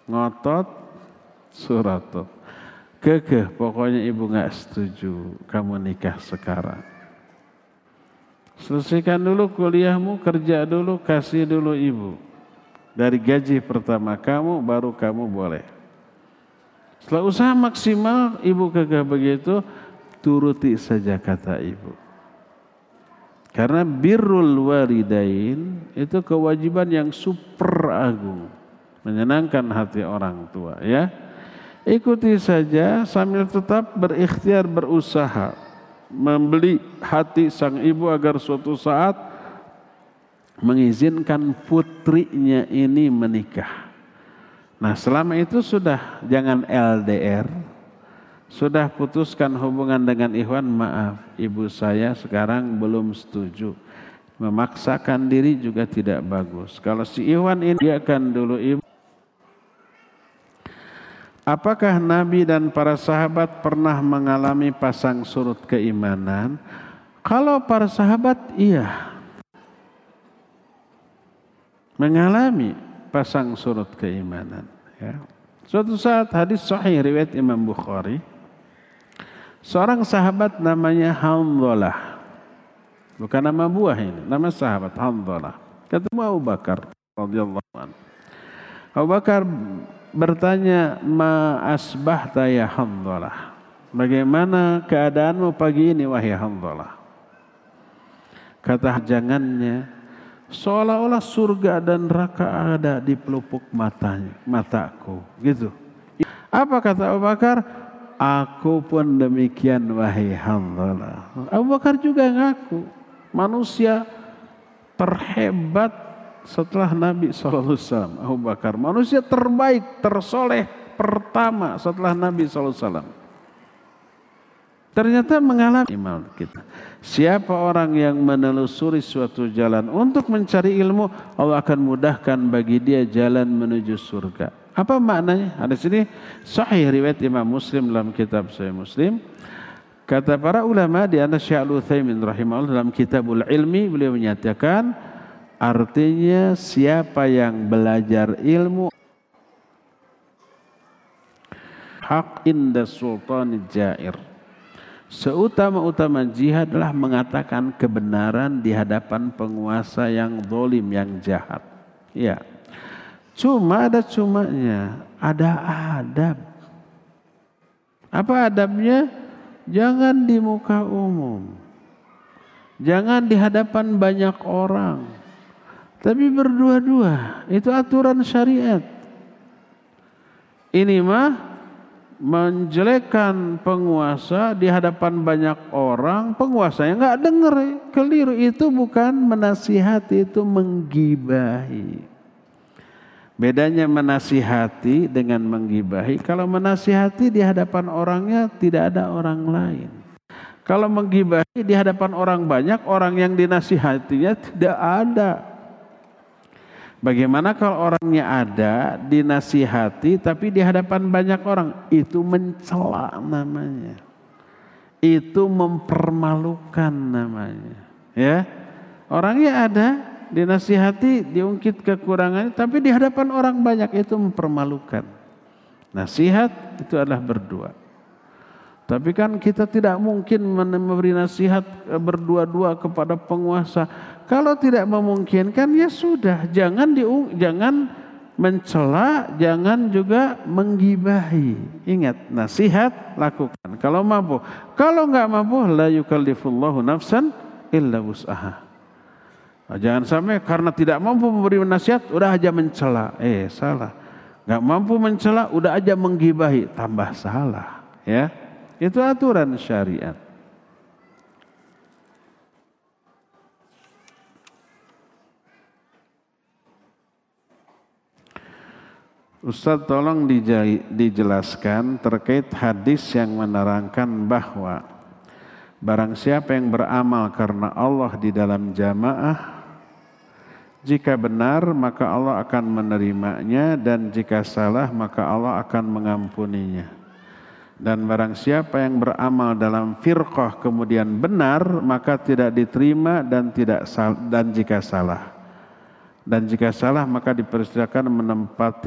ngotot suratot. Kekeh, pokoknya ibu nggak setuju kamu nikah sekarang. Selesaikan dulu kuliahmu, kerja dulu, kasih dulu ibu. Dari gaji pertama kamu, baru kamu boleh. Setelah usaha maksimal, ibu kekeh begitu, turuti saja kata ibu. Karena birrul walidain itu kewajiban yang super agung. Menyenangkan hati orang tua, ya. Ikuti saja sambil tetap berikhtiar, berusaha membeli hati sang ibu agar suatu saat mengizinkan putrinya ini menikah. Nah, selama itu sudah jangan LDR, sudah putuskan hubungan dengan Ikhwan, maaf ibu saya sekarang belum setuju. Memaksakan diri juga tidak bagus. Kalau si Ikhwan ini dia akan dulu ibu. Apakah Nabi dan para sahabat pernah mengalami pasang surut keimanan? Kalau para sahabat iya, mengalami pasang surut keimanan. Ya. Suatu saat hadis sahih riwayat Imam Bukhari, seorang sahabat namanya Handhalah, bukan nama buah ini, nama sahabat Handhalah, ketemu Abu Bakar radhiyallahu anhu. Abu Bakar bertanya, ma asbahta ya Handhalah, bagaimana keadaanmu pagi ini wahai Handhalah? Kata jangannya, seolah-olah surga dan neraka ada di pelupuk mataku, gitu. Apa kata Abu Bakar? Aku pun demikian wahai Handhalah. Abu Bakar juga ngaku manusia terhebat setelah Nabi SAW, Abu Bakar. Manusia terbaik, tersoleh pertama setelah Nabi SAW. Ternyata mengalami iman kita. Siapa orang yang menelusuri suatu jalan untuk mencari ilmu, Allah akan mudahkan bagi dia jalan menuju surga. Apa maknanya? Hadis ini sahih riwayat Imam Muslim dalam kitab Sahih Muslim. Kata para ulama di antara Syekh Al-Utsaimin rahimahullah dalam Kitabul Ilmi, beliau menyatakan artinya siapa yang belajar ilmu hak inda sultan jair. Seutama-utama jihad adalah mengatakan kebenaran di hadapan penguasa yang zalim, yang jahat. Ya. Cuma ada cumanya, ada adab. Apa adabnya? Jangan di muka umum. Jangan di hadapan banyak orang. Tapi berdua-dua, itu aturan syariat. Ini mah menjelekkan penguasa di hadapan banyak orang, penguasa yang nggak dengar, keliru. Itu bukan menasihati, itu menggibahi. Bedanya menasihati dengan menggibahi. Kalau menasihati di hadapan orangnya tidak ada orang lain. Kalau menggibahi di hadapan orang banyak, orang yang dinasihatinya tidak ada. Bagaimana kalau orangnya ada, dinasihati, tapi di hadapan banyak orang? Itu mencela namanya. Itu mempermalukan namanya. Ya, orangnya ada, dinasihati, diungkit kekurangannya, tapi di hadapan orang banyak, itu mempermalukan. Nasihat itu adalah berdua. Tapi kan kita tidak mungkin memberi nasihat berdua-dua kepada penguasa. Kalau tidak memungkinkan, ya sudah, jangan mencela, jangan juga menggibahi. Ingat, nasihat lakukan kalau mampu. Kalau enggak mampu, la yukallifullahu nafsan illa wus'aha. Jangan sampai karena tidak mampu memberi nasihat, udah aja mencela. Salah. Enggak mampu mencela, udah aja menggibahi, tambah salah. Ya, itu aturan syariat. Ustaz, tolong dijelaskan terkait hadis yang menerangkan bahwa barang siapa yang beramal karena Allah di dalam jamaah, jika benar maka Allah akan menerimanya, dan jika salah maka Allah akan mengampuninya. Dan barang siapa yang beramal dalam firqah kemudian benar, maka tidak diterima, dan jika salah maka dipersilakan menempati